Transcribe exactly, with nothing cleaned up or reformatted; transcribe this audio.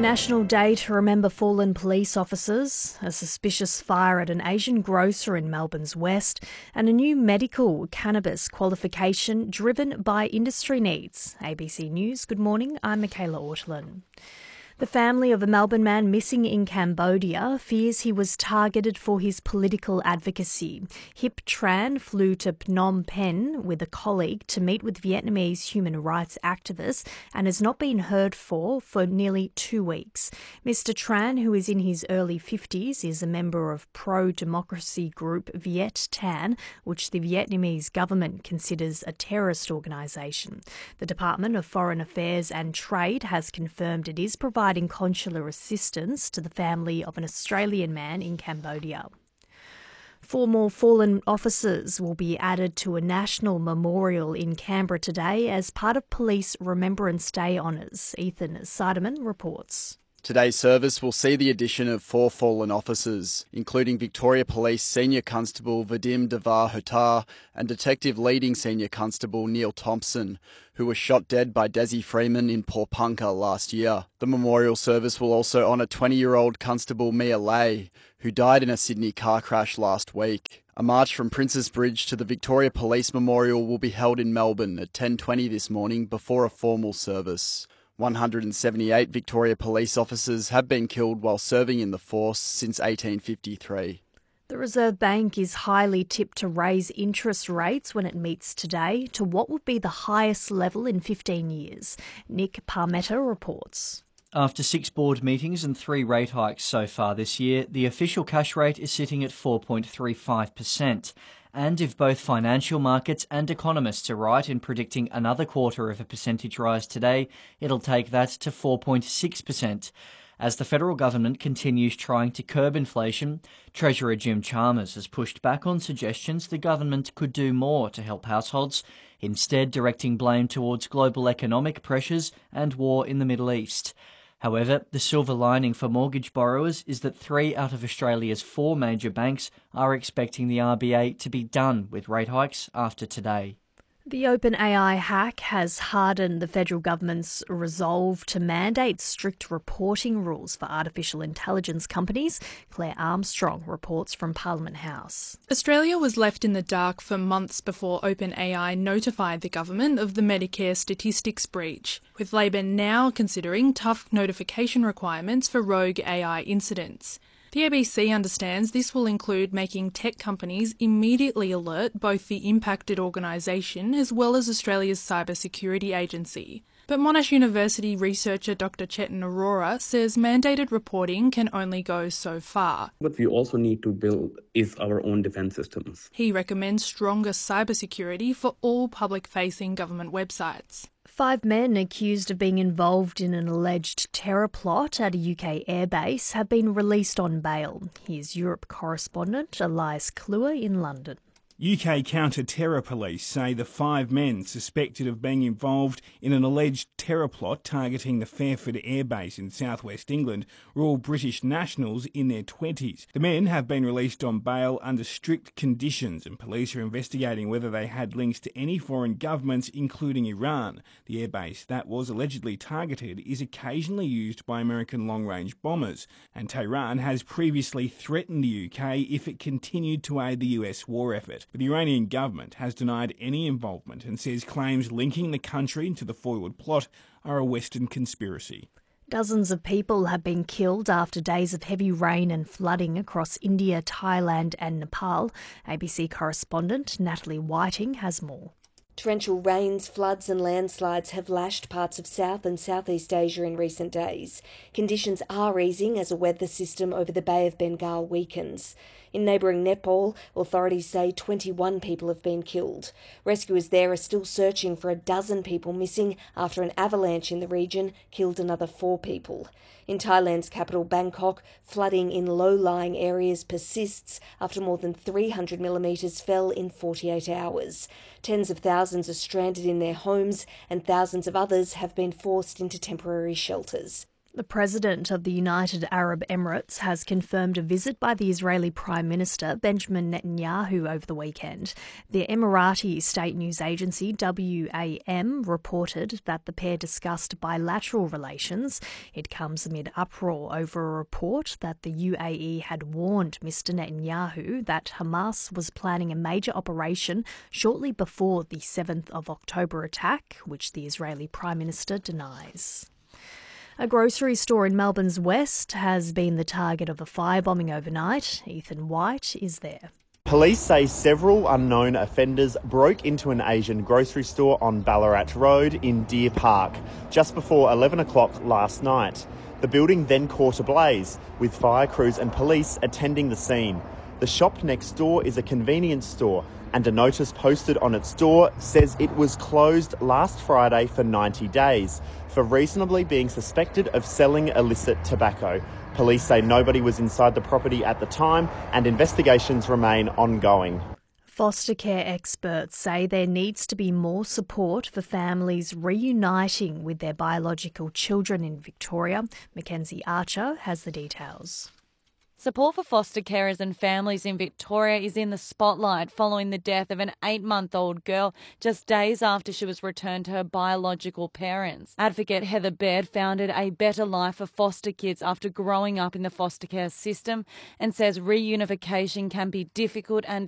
National Day to remember fallen police officers, a suspicious fire at an Asian grocer in Melbourne's west, and a new medical cannabis qualification driven by industry needs. A B C News, good morning, I'm Michaela Ortolin. The family of a Melbourne man missing in Cambodia fears he was targeted for his political advocacy. Hip Tran flew to Phnom Penh with a colleague to meet with Vietnamese human rights activists and has not been heard for for nearly two weeks. Mister Tran, who is in his early fifties, is a member of pro-democracy group Viet Thanh, which the Vietnamese government considers a terrorist organisation. The Department of Foreign Affairs and Trade has confirmed it is providing consular assistance to the family of an Australian man in Cambodia. Four more fallen officers will be added to a national memorial in Canberra today as part of Police Remembrance Day honours. Ethan Siderman reports. Today's service will see the addition of four fallen officers, including Victoria Police Senior Constable Vadim Devar Hotar and Detective Leading Senior Constable Neil Thompson, who was shot dead by Desi Freeman in Pawnpukka last year. The memorial service will also honour twenty-year-old Constable Mia Lay, who died in a Sydney car crash last week. A march from Princes Bridge to the Victoria Police Memorial will be held in Melbourne at ten twenty this morning before a formal service. one hundred seventy-eight Victoria police officers have been killed while serving in the force since eighteen fifty-three. The Reserve Bank is highly tipped to raise interest rates when it meets today to what would be the highest level in fifteen years. Nick Parmetta reports. After six board meetings and three rate hikes so far this year, the official cash rate is sitting at four point three five percent. And if both financial markets and economists are right in predicting another quarter of a percentage rise today, it'll take that to four point six percent. As the federal government continues trying to curb inflation, Treasurer Jim Chalmers has pushed back on suggestions the government could do more to help households, instead directing blame towards global economic pressures and war in the Middle East. However, the silver lining for mortgage borrowers is that three out of Australia's four major banks are expecting the R B A to be done with rate hikes after today. The OpenAI hack has hardened the federal government's resolve to mandate strict reporting rules for artificial intelligence companies. Claire Armstrong reports from Parliament House. Australia was left in the dark for months before OpenAI notified the government of the Medicare statistics breach, with Labor now considering tough notification requirements for rogue A I incidents. The A B C understands this will include making tech companies immediately alert both the impacted organisation as well as Australia's cybersecurity agency. But Monash University researcher Doctor Chetan Arora says mandated reporting can only go so far. What we also need to build is our own defence systems. He recommends stronger cybersecurity for all public-facing government websites. Five men accused of being involved in an alleged terror plot at a U K airbase have been released on bail. Here's Europe correspondent Elias Kluwer in London. U K counter-terror police say the five men suspected of being involved in an alleged terror plot targeting the Fairford airbase in southwest England were all British nationals in their twenties. The men have been released on bail under strict conditions, and police are investigating whether they had links to any foreign governments, including Iran. The airbase that was allegedly targeted is occasionally used by American long-range bombers, and Tehran has previously threatened the U K if it continued to aid the U S war effort. But the Iranian government has denied any involvement and says claims linking the country to the forward plot are a Western conspiracy. Dozens of people have been killed after days of heavy rain and flooding across India, Thailand and Nepal. A B C correspondent Natalie Whiting has more. Torrential rains, floods and landslides have lashed parts of South and Southeast Asia in recent days. Conditions are easing as a weather system over the Bay of Bengal weakens. In neighbouring Nepal, authorities say twenty-one people have been killed. Rescuers there are still searching for a dozen people missing after an avalanche in the region killed another four people. In Thailand's capital Bangkok, flooding in low-lying areas persists after more than three hundred millimetres fell in forty-eight hours. Tens of thousands are stranded in their homes and thousands of others have been forced into temporary shelters. The President of the United Arab Emirates has confirmed a visit by the Israeli Prime Minister Benjamin Netanyahu over the weekend. The Emirati state news agency W A M reported that the pair discussed bilateral relations. It comes amid uproar over a report that the U A E had warned Mister Netanyahu that Hamas was planning a major operation shortly before the seventh of October attack, which the Israeli Prime Minister denies. A grocery store in Melbourne's west has been the target of a firebombing overnight. Ethan White is there. Police say several unknown offenders broke into an Asian grocery store on Ballarat Road in Deer Park just before eleven o'clock last night. The building then caught ablaze, with fire crews and police attending the scene. The shop next door is a convenience store, and a notice posted on its door says it was closed last Friday for ninety days for reasonably being suspected of selling illicit tobacco. Police say nobody was inside the property at the time and investigations remain ongoing. Foster care experts say there needs to be more support for families reuniting with their biological children in Victoria. Mackenzie Archer has the details. Support for foster carers and families in Victoria is in the spotlight following the death of an eight-month-old girl just days after she was returned to her biological parents. Advocate Heather Baird founded A Better Life for foster kids after growing up in the foster care system and says reunification can be difficult and